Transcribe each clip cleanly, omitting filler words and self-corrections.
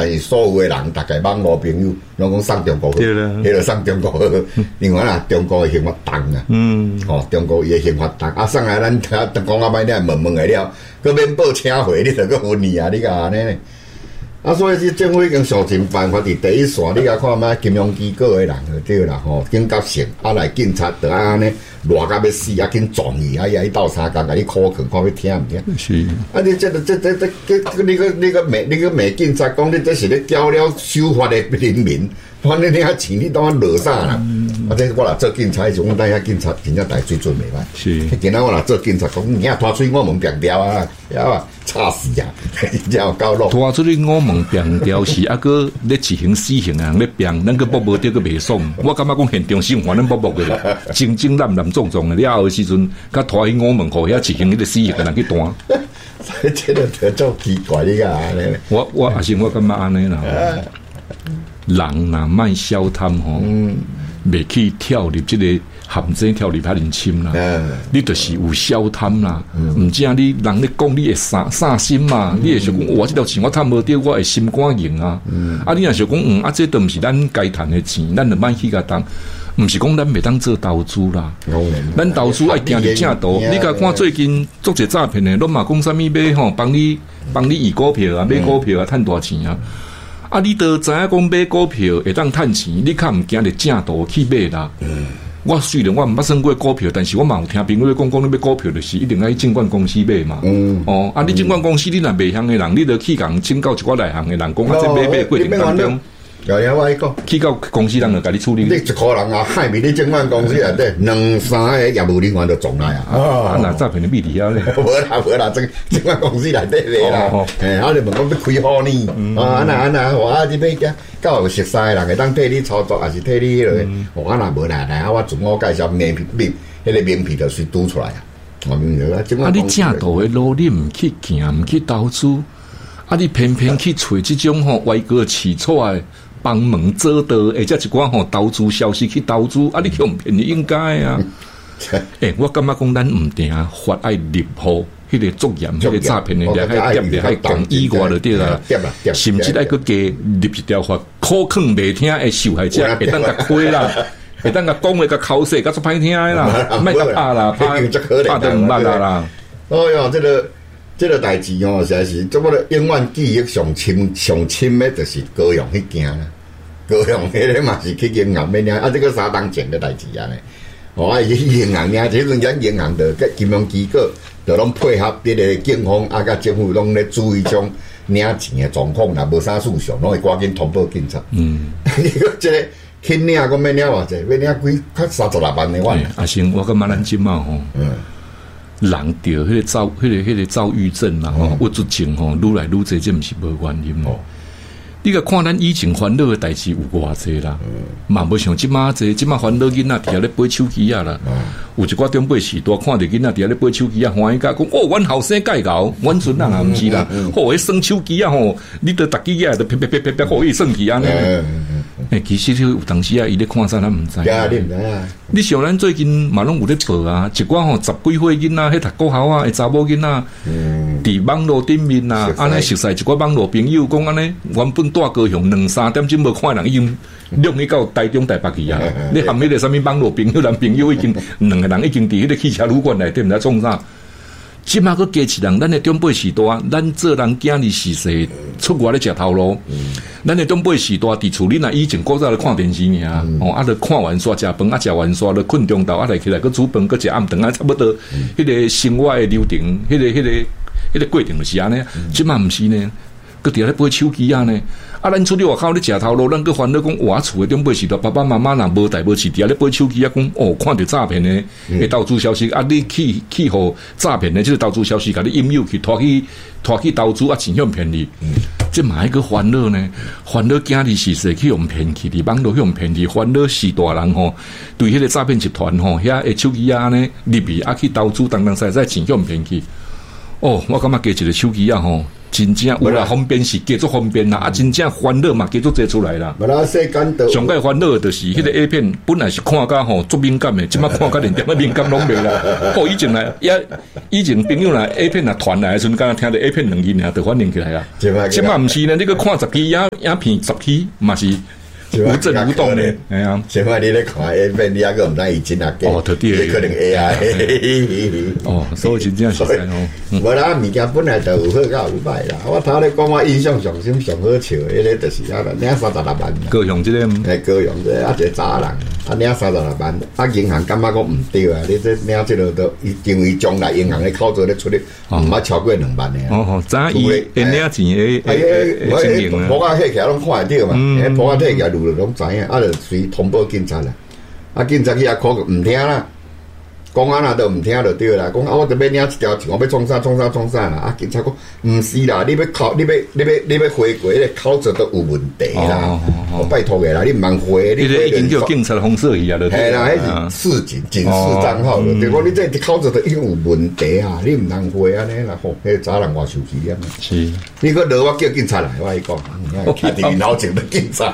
但是所有的人，大概网络朋友拢讲送中国好，迄个送中国好，因为啦，中国的刑法重啊，中国伊的刑法重啊，送来咱讲啊歹听，问的了，佮免报车费，你著佮分你啊，你甲安尼呢？啊，所以这政府已经想尽办法伫第一线，你甲看卖金融机构的人就对啦吼，警觉性啊来警察就安尼热甲要死啊，紧撞伊啊，伊斗相共甲你考劝，看要听毋听？是啊，你这你个美警察讲你这是咧交了守法的人民，反正你遐钱你当落啥啦？啊，这我啦做警察，就讲咱遐警察真正大水准袂歹。是，今仔我啦做警察讲，你拖出去我门扁掉啊，晓啊，吵死啊，真正有够落。 拖出去我门扁掉是啊个咧执行死刑啊，咧扁，咱个搏无得个袂爽。我感觉讲现场生还咱搏个啦，正正淡重重的了后时阵，甲拖去我门口遐执行迄个死刑的人去断。 所以这个就做奇怪你个安尼。 我也是我感觉安尼啦。人若卖消贪吼，袂去跳入这个陷阱，跳入遐认深啦。你就是有消贪啦，毋正你人咧讲你会散心嘛？你会想讲，我这条钱我赚无着，我会心肝硬啊。啊，你若想讲，这都毋是咱该赚的钱，咱就莫去甲当。毋是讲咱袂当做投资啦，咱投资爱行入正道。你甲看最近做者诈骗的，拢嘛讲啥物买吼，帮你移股票啊，买股票啊，赚大钱啊。啊，你都知影讲买股票会当赚钱，你较毋行入正道去买啦。我虽然我毋捌算过股票，但是我嘛有听朋友讲你买股票就是一定要去证券公司买嘛。啊，你证券公司你若袂晓的人，你就去共请教一寡内行的人，讲啊，这买过程当中。 有影我讲， 去到公司人就甲你处理。 你一个人啊，害面你证券公司内底两三个业务人员就撞来啊！ 啊，那诈骗的秘底啊咧？ 无啦，证券公司内底咧啦。啊，你问讲要开好呢？安那，我啊，你要较有熟悉的人会当替你操作，还是替你迄个？我若无来，我自我介绍名片，迄个名片就随拄出来啊！我明了啊， 你正道的路你毋去行，毋去投资，啊，你偏偏去找这种吼歪哥起出来。帮忙做道，或者一寡吼投资消息去投资，啊，你去骗你应该啊。我感觉讲咱毋定法爱立好迄个作业，迄个诈骗的了，还点还讲以外就对啦。甚至爱个加立一条法，可坑袂听的受害者会当甲开啦，会当甲讲话甲口舌甲足歹听的啦，莫甲拍啦，拍得毋捌啦。 哦哟，这个代志哦，实在是，这我的永远记忆上深的，就是高雄迄件啦。高雄迄个嘛是去银行咩啊？这个3当前的代志啊咧。啊，银行呢，这阵间银行的金融机构，就拢配合这个警方啊，甲政府拢咧注意种领钱的状况啦，无啥事项，拢会赶紧通报警察。这个去领，我要领偌济，要领几30-60万的万。 阿星，我感觉咱即嘛吼。人着迄个躁郁症啦，抑郁症吼，愈来愈侪，这毋是无原因哦。你个看咱以前烦恼的代志有偌济啦，嘛无像即马济，即马烦恼囡仔伫遐咧买手机啊啦，有一寡长辈时代看着囡仔伫遐咧买手机啊，欢喜甲讲哦，阮后生介搞，阮阵人也毋是啦，迄耍手机啊吼，你着逐支啊，着啪，互伊算去安尼。其实有当时啊，伊咧看啥咱毋知。你像咱最近嘛拢有咧报啊，一寡吼10几岁囡仔，迄读国校啊，查某囡仔，伫网络顶面啊，安尼熟悉一寡网络朋友讲安尼，原本住高雄2-3点钟无看人已经掠去到台中台北去啊！你含迄个啥物网络朋友男朋友已经2个人已经伫迄个汽车旅馆内底毋知创啥。即马佫加一人，咱的长辈时代，咱做人囝儿时势出外咧食头路。咱的长辈时代伫厝里若以前古早咧看电视尔，啊，著看完煞食饭，啊食完煞著困中昼，啊来起来佫煮饭，佫食暗顿啊，差不多迄个生活的流程，迄个过程就是安尼。即马毋是呢。佮伫咧买手机啊呢？啊，咱出去外口咧食头路，咱佮烦恼讲，我厝诶长辈时代，爸爸妈妈若无代无志，伫咧买手机啊，讲哦，看着诈骗诶投资消息啊，你去互诈骗诶，即个投资消息，甲你引诱去拖去投资啊，钱向骗你，这嘛一个烦恼呢？烦恼囝儿时势去用骗去，伫网络去用骗去，烦恼时代人吼，对迄个诈骗集团吼，遐诶手机啊呢，入去啊去投资，当西钱向骗去。哦，我感觉加一个手机啊吼。 真正有啦，方便是加足方便啦，啊，真正欢乐嘛，加足做出来啦。 无啦，世间都上界欢乐就是迄个 A 片，本来是看甲吼足敏感的，即马看甲连点仔敏感拢袂啦。哦，以前朋友啦 A 片啊传来的时阵，刚听到 A 片两字尔，就反应起来啊。即马毋是呢，你个看10期影片10期嘛是。无震无动的，哎呀！ 现在你咧看 A 片，你还个唔当以前啊？ 哦，特地可能 AI。 哦，所以真正是哦。 无啦，物件本来就有好甲有歹啦。我头咧讲，我印象上上好笑的，迄个就是啊，领36万。 高雄这个， 高雄这啊一个查人，啊领36万，啊银行感觉讲唔对啊，你这领这个都因为将来银行的口座咧出力，唔捌超过2万的。 哦，早伊领钱诶，经营啊， 普啊起来拢看得到嘛，普啊起来拢知影，啊，就随通报警察啦。啊，警察去遐考唔听啦，公安啊都唔听就对啦。讲啊，我这边领一条钱，我要创啥啦。啊，警察讲唔是啦，你要回过，那考证都有问题啦。我拜托的啦，你唔通回， 你已经叫警察封锁伊啊，就系啦，迄是市警账号，对讲你这考证都已经有问题啊，你唔通回安尼啦，吼，迄查人我受气点啊。 是， 你个落我叫警察来，我讲，徛伫面头前的警察。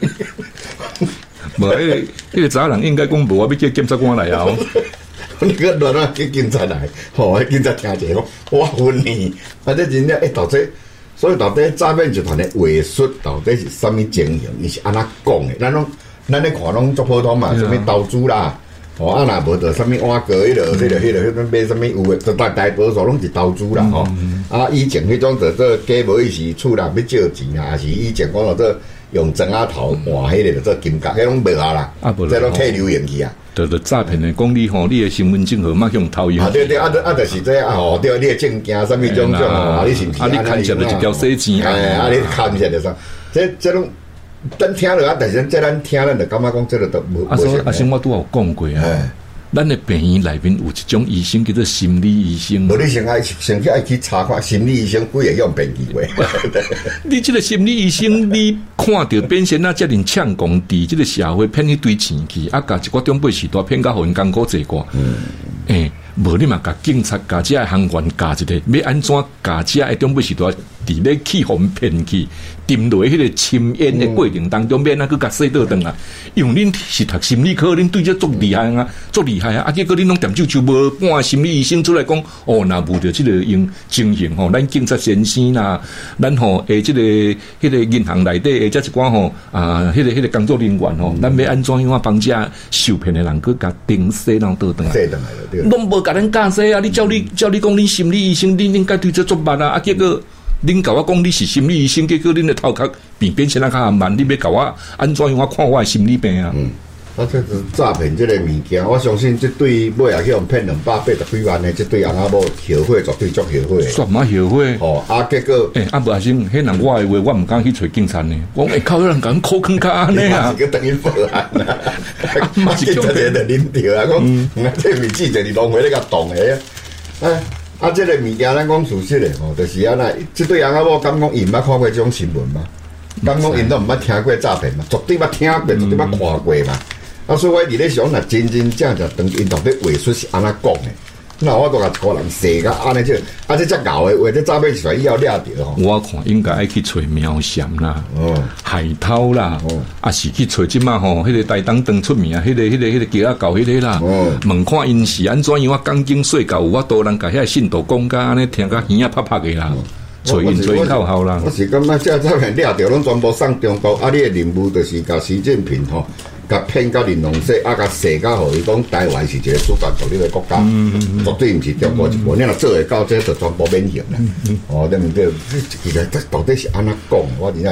无，迄个查人应该讲无，我要叫检察官来啊。 你个落啊叫警察来，吼，警察听者讲，我问你，啊，这真正到底，所以到底诈骗集团的话术到底是啥物情形？伊是安怎讲的？咱咧看拢足普通嘛，什么投资啦，哦，啊若无就什么挖个迄落，迄落买什么有诶，就大多数拢是投资啦，吼。啊，以前迄种就做假无意时厝啦要借钱啊，是以前讲到做用针啊头换迄个就做金角，迄拢无啊啦，这拢退流行去啊。 就诈骗的，讲你吼，你的身份证号码用偷用。 啊对，就是这啊吼，对，你的证件什么种啊，你是不是？ 啊，你看起来就一条洗钱啊，你看起来就啥？这种咱听落啊，但是咱听咱就感觉讲这个都无。 阿生我拄有讲过啊。咱的病院内面有一种医生叫做心理医生。 无你先去查看心理医生几个用病机会。 你这个心理医生，你看到变成啊，这人抢功伫这个社会骗一堆钱去，啊，甲一个中辈时代骗到互因艰苦坐挂。无你嘛，甲警察甲这行员教一个，要安怎甲这中辈时代伫咧去互骗去，沉落迄个深渊的过程当中，免那去甲洗倒转啊。因为恁是读心理科，恁对这足厉害啊，足厉害啊！啊，结果恁拢点就无半心理医生出来讲，哦，若无着这个用情形吼，咱警察先生啦，咱吼这个迄个银行内底这一寡吼啊，迄个工作人员吼，咱要安怎样帮这受骗的人去甲定洗人倒转啊？拢无甲咱教洗啊！你叫你讲恁心理医生，恁应该对这做慢啊！啊，结果恁甲我讲你是心理医生，结果恁的头壳变成啊较慢，你要甲我安怎样看我的心理病啊？ 啊，这是诈骗这个物件，我相信这对尾啊去用骗280几万的，这对翁仔某后悔绝对足后悔。 算嘛后悔？ 哦，啊，结果无阿生，迄人我的话，我毋敢去找警察呢。我靠，有人甲扣坑卡安尼啊！ 是等于报案啦，嘛是警察就啉着啊，讲这物记者你浪费那个动的啊，这个物件咱讲事实的吼，就是安那，这对翁仔某敢讲伊毋捌看过这种新闻嘛？敢讲因都毋捌听过诈骗嘛？绝对捌听过，绝对捌看过嘛？啊，所以我伫咧想，若真正当因到底话术是安怎讲的？那我都甲一个人写个安尼这咬的话，这诈骗出来以后抓着吼。 我看应该爱去找苗闪啦，海涛啦，啊是去找即马吼，迄个台东当出名啊，迄个叫啊搞迄个啦，问看因是安怎样啊，钢筋碎搞有法度人甲遐信徒讲甲安尼听甲耳啊拍拍的啦。找因靠好啦。 我是感觉这诈骗抓着拢全部送中国，啊，你的任务就是甲习近平吼。甲骗到玲珑色，啊，甲洗到互伊讲台湾是一个主权独立的国家，绝对毋是中国一部。你若做会到，这就全部免刑啦。哦，对毋对？其实这到底是安怎讲？我真正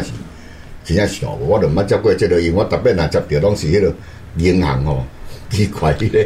是我都毋捌接过这个，因为我特别若接到拢是迄个银行吼，奇怪迄个